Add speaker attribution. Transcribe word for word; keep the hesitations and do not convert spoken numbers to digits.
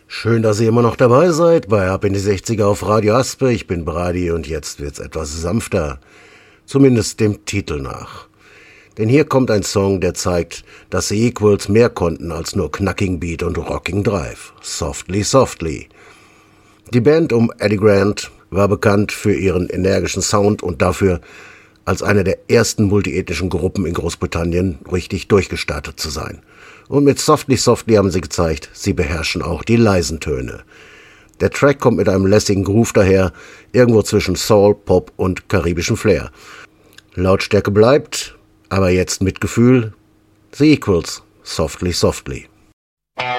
Speaker 1: Schön, dass ihr immer noch dabei seid bei Ab in die sechziger auf Radio Aspe. Ich bin Brady und jetzt wird's etwas sanfter. Zumindest dem Titel nach. Denn hier kommt ein Song, der zeigt, dass die Equals mehr konnten als nur Knacking Beat und Rocking Drive. Softly, Softly. Die Band um Eddie Grant war bekannt für ihren energischen Sound und dafür, als eine der ersten multiethnischen Gruppen in Großbritannien richtig durchgestartet zu sein. Und mit Softly Softly haben sie gezeigt, sie beherrschen auch die leisen Töne. Der Track kommt mit einem lässigen Groove daher, irgendwo zwischen Soul, Pop und karibischem Flair. Lautstärke bleibt, aber jetzt mit Gefühl. The Equals, Softly Softly.